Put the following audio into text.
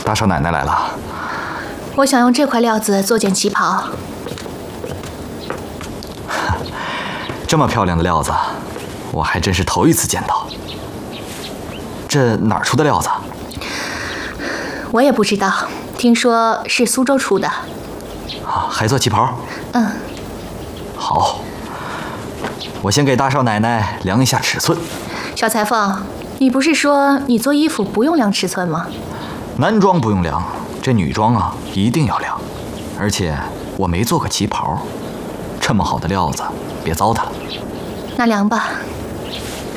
大少奶奶来了。 我想用这块料子做件旗袍。 这么漂亮的料子，我还真是头一次见到。这哪儿出的料子？ 我也不知道，听说是苏州出的。 啊，还做旗袍？ 嗯。 好，我先给大少奶奶量一下尺寸。 小裁缝，你不是说你做衣服不用量尺寸吗？ 男装不用量，这女装啊一定要量。而且我没做过旗袍，这么好的料子，别糟蹋了。 那量吧。